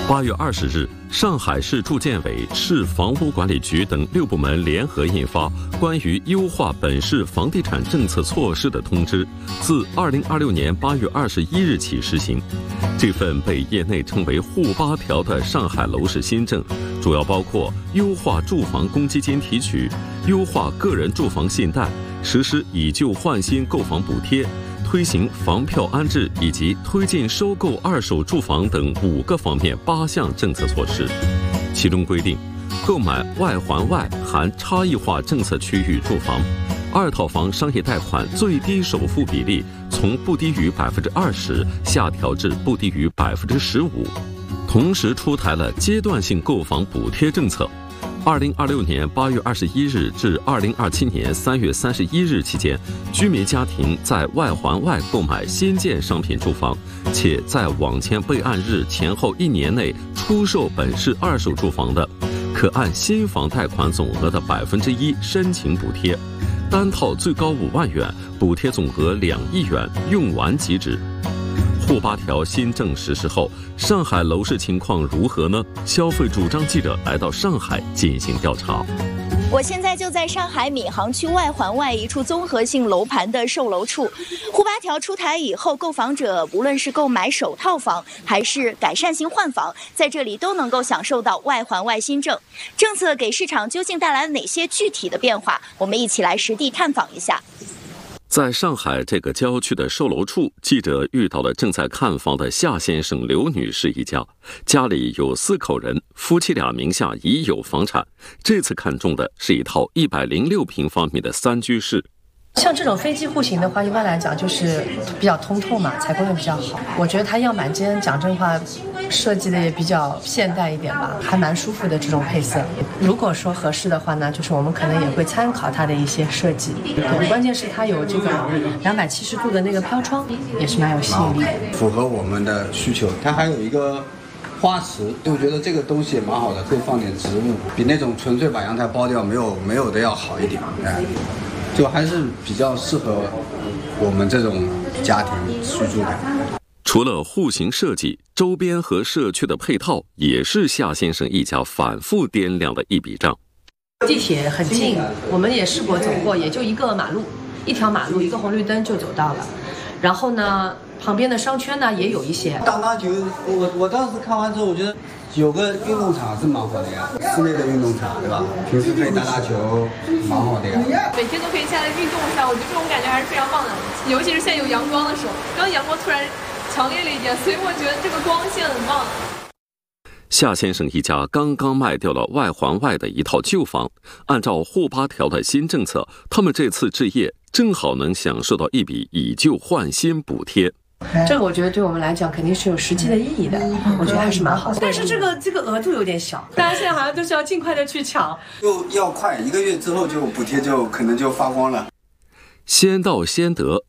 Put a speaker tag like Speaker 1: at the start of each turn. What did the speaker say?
Speaker 1: 8月20日，上海市住建委、市房屋管理局等6部门联合印发《关于优化本市房地产政策措施的通知》，自2026年8月21日起施行。这份被业内称为“沪8条”的上海楼市新政，主要包括优化住房公积金提取、优化个人住房信贷、实施以旧换新购房补贴、推行房票安置以及推进收购二手住房等5个方面8项政策措施。其中规定，购买外环外含差异化政策区域住房，2套房商业贷款最低首付比例从不低于20%下调至不低于15%。同时出台了阶段性购房补贴政策。2026年8月21日至2027年3月31日期间，居民家庭在外环外购买新建商品住房，且在网签备案日前后1年内出售本市二手住房的，可按新房贷款总额的1%申请补贴，单套最高5万元，补贴总额2亿元，用完即止。沪8条新政实施后，上海楼市情况如何呢？消费主张记者来到上海进行调查。
Speaker 2: 我现在就在上海闵行区外环外一处综合性楼盘的售楼处。沪8条出台以后，购房者无论是购买首套房还是改善型换房，在这里都能够享受到外环外新政。政策给市场究竟带来了哪些具体的变化？我们一起来实地探访一下。
Speaker 1: 在上海这个郊区的售楼处，记者遇到了正在看房的夏先生、刘女士一家，家里有4口人，夫妻俩名下已有房产。这次看中的是一套106平方米的3居室。
Speaker 3: 像这种飞机户型的话，一般来讲就是比较通透嘛，采光也比较好。我觉得它样板间讲真话设计的也比较现代一点吧，还蛮舒服的这种配色。如果说合适的话呢，就是我们可能也会参考它的一些设计。对，关键是它有这个270度的那个飘窗，也是蛮有吸引力的，
Speaker 4: 符合我们的需求。它还有一个花池，我觉得这个东西也蛮好的，可以放点植物，比那种纯粹把阳台包掉没有的要好一点。就还是比较适合我们这种家庭居住的。
Speaker 1: 除了户型设计，周边和社区的配套也是夏先生一家反复掂量的一笔账。
Speaker 3: 地铁很近，我们也试过走过，也就一条马路一个红绿灯就走到了。然后呢，旁边的商圈呢也有一些。
Speaker 4: 打球，我当时看完之后，我觉得有个运动场是蛮好的呀，室内的运动场，对吧？平时可以打球，蛮好的呀。
Speaker 5: 每天都可以下来运动一下，我觉得这种感觉还是非常棒的。尤其是现在有阳光的时候，刚阳光突然强烈了一点，所以我觉得这个光线很棒。
Speaker 1: 夏先生一家刚刚卖掉了外环外的一套旧房，按照沪8条的新政策，他们这次置业正好能享受到一笔以旧换新补贴。
Speaker 3: 这个我觉得对我们来讲肯定是有实际的意义的，我觉得还是蛮好的。但是这个额度有点小，大家现在好像都是要尽快的去抢，
Speaker 4: 又要快，1个月之后就补贴就可能就发光了。
Speaker 1: 先到先得，